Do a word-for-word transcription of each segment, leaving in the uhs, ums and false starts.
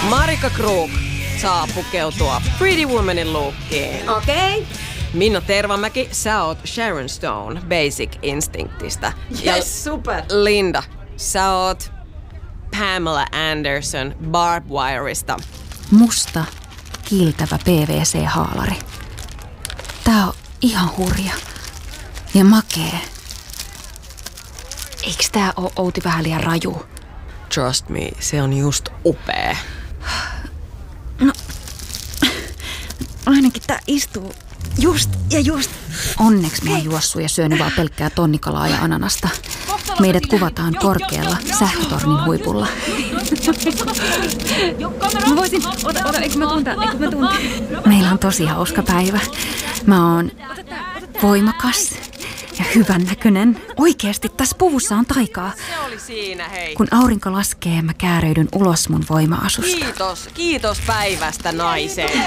Marika Krug saa pukeutua Pretty Womanin lookkiin. Okei. Okay. Minna Tervamäki, sä oot Sharon Stone Basic Instinctista. Yes, super. Linda, sä oot Pamela Anderson Barbed Wireista. Musta, kiiltävä P V C-haalari. Tää on ihan hurja. Ja makee. Eiks tää oo Outi vähän liian raju? Trust me, se on just upea. No, ainakin tää istuu just ja just. Onneksi mä oon juossut ja syönyt vaan pelkkää tonnikalaa ja ananasta. Meidät kuvataan korkealla sähkötornin huipulla. Mä voisin, ota, ota, eikö mä tunta, eikö mä tunta. Meillä on tosi hauska päivä. Mä oon voimakas ja hyvännäköinen. Oikeesti tässä puvussa on taikaa. Se oli siinä, hei. Kun aurinko laskee, mä kääröidyn ulos mun voima-asusta. Kiitos, kiitos päivästä naiseen.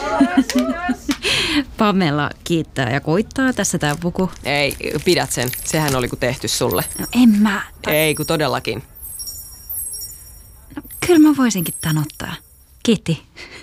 Pamela kiittää ja koittaa tässä tää puku. Ei, pidät sen. Sehän oli ku tehty sulle. No en mä. Ei, ku todellakin. No, kyllä mä voisinkin tän ottaa. Kiitti.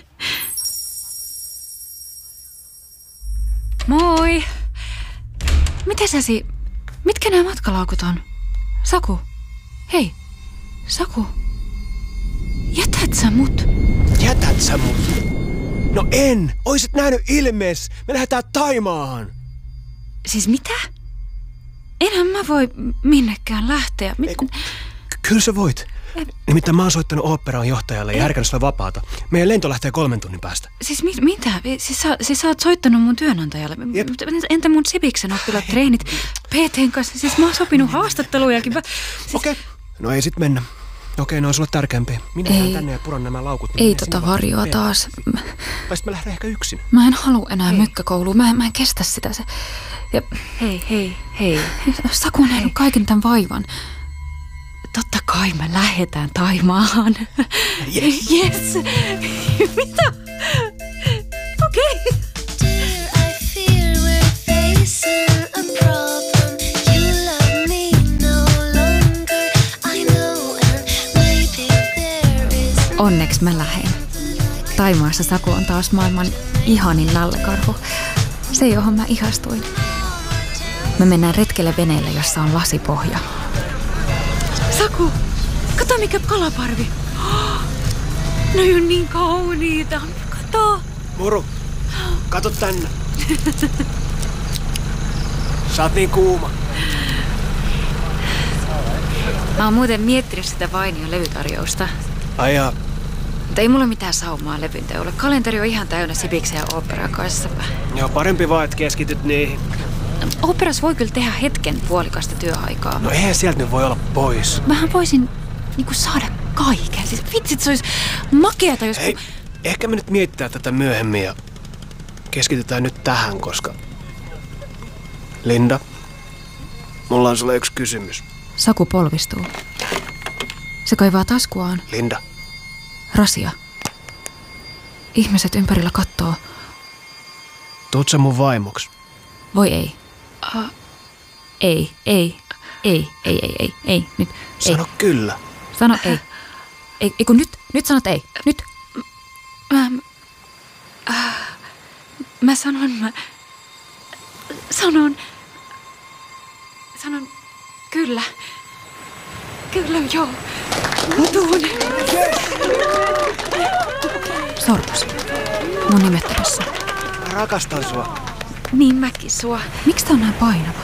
Moi. Miten säsi? Mitkä nämä matkalaukut on? Saku. Hei. Saku. Jätät sä mut? Jätät sä mut? No en. Oisit nähnyt ilmees. Me lähdetään Taimaahan. Siis mitä? Enhän mä voi minnekään lähteä. Mit... Eiku, kyllä sä voit. Nimittäin mä oon soittanut oopperan johtajalle ja järkännyt sulle vapaata. Meidän lento lähtee kolmen tunnin päästä. Siis mit, mitä? Siis sä, siis sä oot soittanut mun työnantajalle. Jep. Entä mun Sibiksen oppilaat treenit P T:n kanssa? Siis mä oon sopinut haastattelujakin. Siis... Okei. Okay. No ei sit mennä. Okei, ne on sulle tärkeämpiä. Minä lähden tänne ja puran nämä laukut. Ei tota varjoa taas. Tai sit mä lähden ehkä yksin. Mä en halua enää hei. mykkäkouluun. Mä en, mä en kestä sitä. Se... Ja... Hei, hei, hei. Saku on nähnyt kaiken tämän vaivan. Totta kai me lähdetään Taimaahan. Yes. Yes. Mitä? Okei. Okay. Onneksi mä lähden. Taimaassa Saku on taas maailman ihanin nallekarhu. Se, johon mä ihastuin. Me mennään retkelle veneelle, jossa on lasipohja. Saku, kato mikä kalaparvi. Ne on niin kauniita. Kato. Muru, kato tänne. Sä oot niin kuuma. Mä oon muuten miettinyt sitä Vainion levytarjousta. Ai jaa. Mutta ei mulla mitään saumaa levyn teolle. Kalenteri on ihan täynnä Sibiksen ja oopperan kanssa. Joo, parempi vaan, että keskityt niihin. Oopperas voi kyllä tehdä hetken puolikasta työaikaa. No eihän sieltä nyt voi olla pois. Mähän voisin niinku saada kaiken. Siis vitsit, se olisi makeata, jos... Hei, ehkä me nyt mietitään tätä myöhemmin ja keskitytään nyt tähän, koska... Linda, mulla on sulle yksi kysymys. Saku polvistuu. Se kaivaa taskuaan. Linda. Rasia. Ihmiset ympärillä kattoo. Tuut sä mun vaimoksi? Voi ei. Uh, ei, ei, ei, ei, ei, ei, ei, nyt, ei. Sano kyllä. Sano ei. Ei, ei kun nyt, nyt sanot ei, nyt. Mä, äh, mä sanon, mä sanon, sanon kyllä. Kyllä, joo. Mä tuun. Sormus. Mun nimettömässä. Mä rakastan sua. Niin mäkin sua. Miksi tää on näin painava?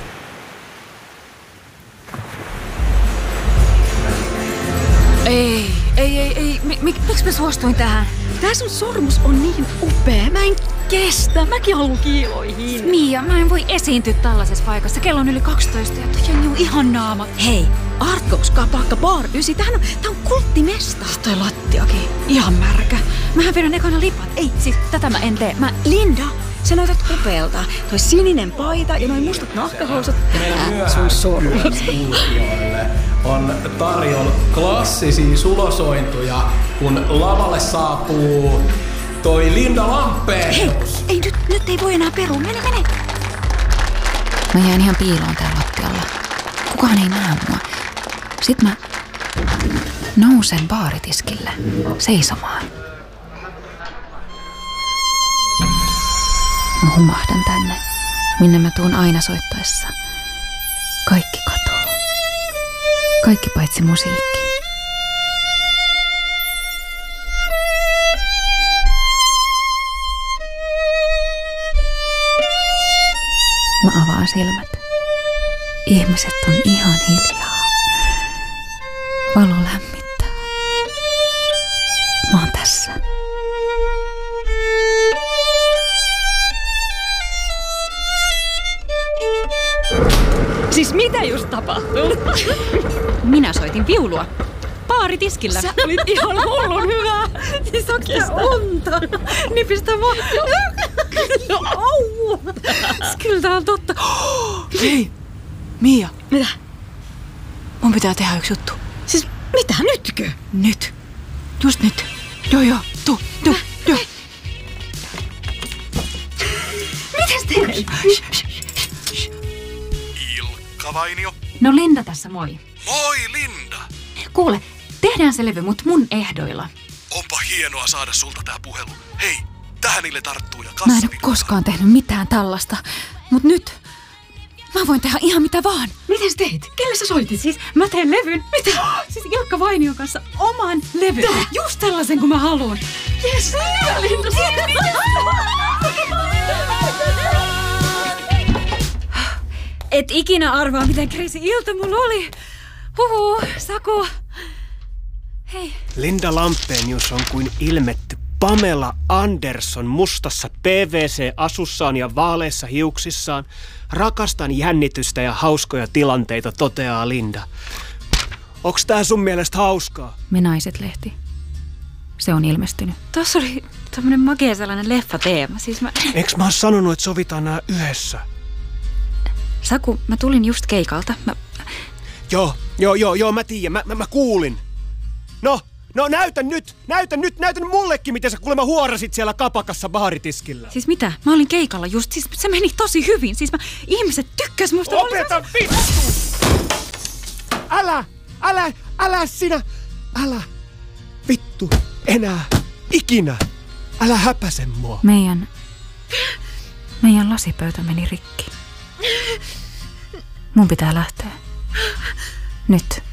Ei, ei, ei, ei. Mi- mi- miksi mä suostuin tähän? Tää sun sormus on niin upea. Mä en kestä. Mäkin haluun kiiloihin. Mia, mä en voi esiintyä tällaisessa paikassa. Kello on yli kaksitoista ja toi on jo ihan naama. Hei, Artbox Kapakka Bar ysi. Tämähän on, tää on kulttimesta. Toi lattiakin. Ihan märkä. Mähän vedän ekana lipat. Ei, siis tätä mä en tee. Mä, Linda, sä näytät upealta. Toi sininen paita ja noin mustat nahkahousut. Ää, sun sormus. On tarjolla klassisia sulosointuja, kun lavalle saapuu toi Linda Lampeus. Hei, ei nyt, nyt ei voi enää perua. Mene, mene. Mä jään ihan piiloon täällä lattialla. Kukaan ei näe mua. Sit mä Nousen baaritiskille seisomaan. Mä humahdan tänne, minne mä tuun aina soittaessa. Kaikki katoo. Kaikki paitsi musiikki. Mä avaan silmät. Ihmiset on ihan hiljaa. Valo lämmittää. Mä oon tässä. Siis mitä just tapahtuu? Minä soitin viulua. Baaritiskillä. Sä olit ihan hullun hyvä. Siis onks tää unta? Niin pistä vaan. No au! Kyllä tää on totta. Hei, Mia. Mitä? Mun pitää tehdä yksi juttu. Siis mitä nytkö? Nyt. Just nyt. Joo joo, tuu, tuu, joo. Mitäs teet? Ilkka Vainio. No Linda tässä moi. Moi Linda! Kuule, tehdään se levy, mut mun ehdoilla. Onpa hienoa saada sulta tää puhelu. Hei, tähän niille tarttuu ja Mä en kassa ole koskaan tehnyt mitään tällaista, mut nyt mä voin tehdä ihan mitä vaan. Miten sä teit? Kelle sä soitit? Siis mä teen levyn. Mitä? Siis Ilkka Vainion kanssa oman levyn. Tää? Just tällaisen kuin mä haluan. Jes, hyvä Linda. Et ikinä arvaa, miten crazy ilta mulla oli. Huhu, Saku. Hei. Linda Lampenius on kuin ilmetty Pamela Anderson mustassa P V C-asussaan ja vaaleissa hiuksissaan. Rakastan jännitystä ja hauskoja tilanteita, toteaa Linda. Onks tää sun mielestä hauskaa? Me naiset-lehti. Se on ilmestynyt. Tossa oli tämmönen makea sellainen leffateema. Siis mä... Eiks mä oo sanonut, että sovitaan nää yhdessä? Saku, mä tulin just keikalta. Mä... Joo, joo, joo, joo, mä tiedän, mä, mä, mä kuulin. No, no näytä nyt, näytä nyt, näytä mullekin, miten sä kuulemma huorasit siellä kapakassa baaritiskillä. Siis mitä? Mä olin keikalla just, siis se meni tosi hyvin. Siis mä, ihmiset tykkäs musta. Opeta vittu! Älä, älä, älä sinä, älä, vittu, enää, ikinä, älä häpäse mua. Meidän, meidän lasipöytä meni rikki. Mun pitää lähteä. Nyt.